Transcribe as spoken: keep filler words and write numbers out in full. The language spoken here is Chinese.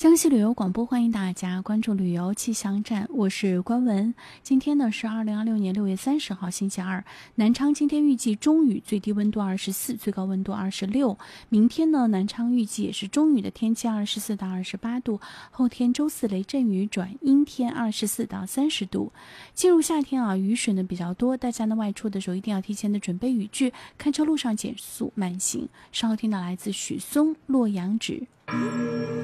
江西旅游广播，欢迎大家关注旅游气象站，我是关文。今天呢是二零二六年六月三十号，星期二。南昌今天预计中雨，最低温度二十四，最高温度二十六。明天呢，南昌预计也是中雨的天气，二十四到二十八度。后天周四雷阵雨转阴天，二十四到三十度。进入夏天啊，雨水呢比较多，大家呢外出的时候一定要提前的准备雨具，开车路上减速慢行。稍后听到来自许嵩《洛阳纸》。